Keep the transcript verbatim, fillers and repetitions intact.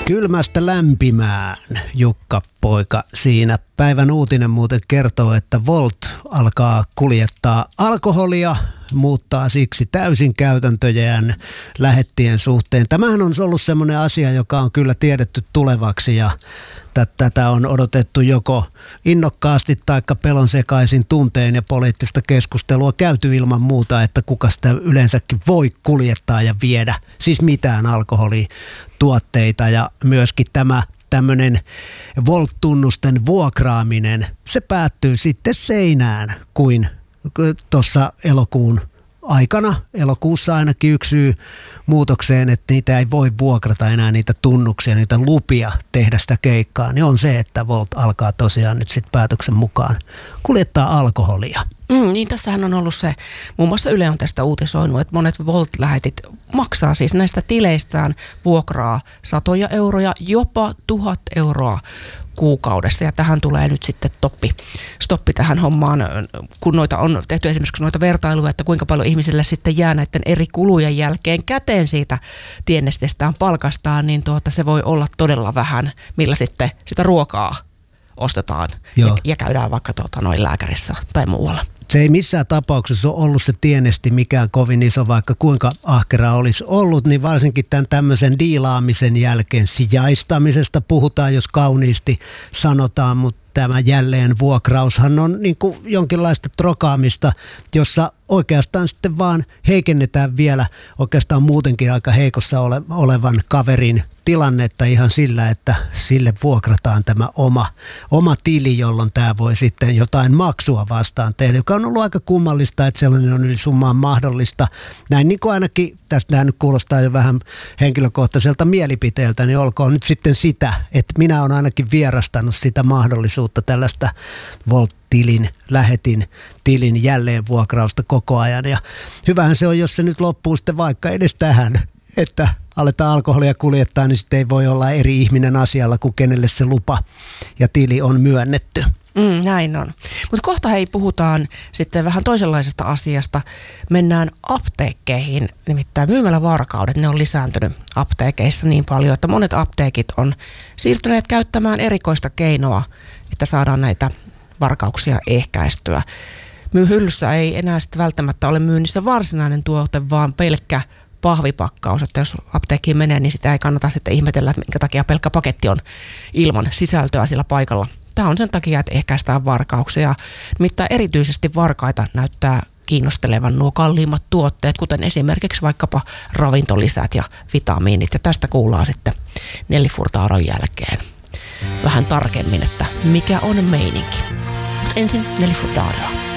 Kylmästä lämpimään, Jukka poika siinä. Päivän uutinen muuten kertoo, että Wolt alkaa kuljettaa alkoholia, muuttaa siksi täysin käytäntöjään lähettien suhteen. Tämähän on ollut semmoinen asia, joka on kyllä tiedetty tulevaksi ja tätä on odotettu joko innokkaasti tai pelon sekaisin tunteen ja poliittista keskustelua käyty ilman muuta, että kuka sitä yleensäkin voi kuljettaa ja viedä. Siis mitään alkoholituotteita ja myöskin tämä tämmöinen Wolt-tunnusten vuokraaminen, se päättyy sitten seinään kuin tuossa elokuun aikana, elokuussa ainakin yksi syy muutokseen, että niitä ei voi vuokrata enää niitä tunnuksia, niitä lupia tehdä sitä keikkaa, niin on se, että Wolt alkaa tosiaan nyt sitten päätöksen mukaan kuljettaa alkoholia. Mm, niin tässähän on ollut se, muun muassa Yle on tästä uutisoinut, että monet Wolt-lähetit maksaa siis näistä tileistään vuokraa satoja euroja, jopa tuhat euroa kuukaudessa, ja tähän tulee nyt sitten toppi, stoppi tähän hommaan, kun noita on tehty esimerkiksi noita vertailuja, että kuinka paljon ihmisille sitten jää näiden eri kulujen jälkeen käteen siitä tienestestään palkastaan, niin tuota, se voi olla todella vähän, millä sitten sitä ruokaa ostetaan ja, ja käydään vaikka tuota, noin lääkärissä tai muualla. Se ei missään tapauksessa ole ollut se tienesti mikään kovin iso, vaikka kuinka ahkera olisi ollut, niin varsinkin tämän tämmöisen diilaamisen jälkeen sijaistamisesta puhutaan, jos kauniisti sanotaan, mutta tämä jälleen vuokraushan on niin kuin jonkinlaista trokaamista, jossa oikeastaan sitten vaan heikennetään vielä oikeastaan muutenkin aika heikossa ole, olevan kaverin tilannetta ihan sillä, että sille vuokrataan tämä oma, oma tili, jolloin tämä voi sitten jotain maksua vastaan tehdä, joka on ollut aika kummallista, että sellainen on yli summaan mahdollista. Näin niin kuin ainakin, tästä nyt kuulostaa jo vähän henkilökohtaiselta mielipiteeltä, niin olkoon nyt sitten sitä, että minä olen ainakin vierastanut sitä mahdollisuutta tällaista Wolt-tilin, lähetin tilin jälleen vuokrausta koko ajan. Ja hyvähän se on, jos se nyt loppuu sitten vaikka edes tähän, että aletaan alkoholia kuljettaa, niin sitten ei voi olla eri ihminen asialla kuin kenelle se lupa ja tili on myönnetty. Mm, näin on. Mutta kohta hei puhutaan sitten vähän toisenlaisesta asiasta. Mennään apteekkeihin, nimittäin myymälävarkaudet, ne on lisääntynyt apteekeissa niin paljon, että monet apteekit on siirtyneet käyttämään erikoista keinoa, että saadaan näitä varkauksia ehkäistyä. Myyhyllyssä ei enää sitten välttämättä ole myynnissä varsinainen tuote, vaan pelkkä pahvipakkaus, että jos apteekkiin menee, niin sitä ei kannata sitten ihmetellä, että minkä takia pelkkä paketti on ilman sisältöä sillä paikalla. Tämä on sen takia, että ehkäistään varkauksia. Nimittäin erityisesti varkaita näyttää kiinnostelevan nuo kalliimmat tuotteet, kuten esimerkiksi vaikkapa ravintolisät ja vitamiinit. Ja tästä kuullaan sitten Nelli Furtaron jälkeen vähän tarkemmin, että mikä on meininki. Mutta ensin Nelli Furtaroa.